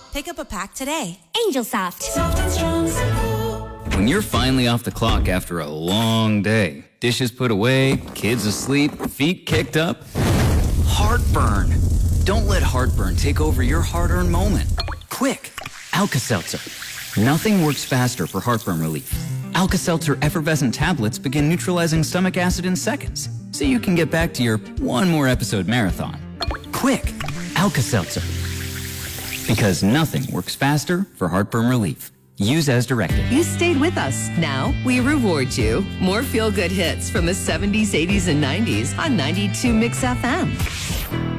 Pick up a pack today. Angel Soft. Soft and strong, simple. When you're finally off the clock after a long day, dishes put away, kids asleep, feet kicked up, heartburn. Don't let heartburn take over your hard-earned moment. Quick, Alka-Seltzer. Nothing works faster for heartburn relief. Alka-Seltzer effervescent tablets begin neutralizing stomach acid in seconds, so you can get back to your one more episode marathon. Quick, Alka-Seltzer. Because nothing works faster for heartburn relief. Use as directed. You stayed with us. Now we reward you. More feel-good hits from the 70s, 80s, and 90s on 92 Mix FM.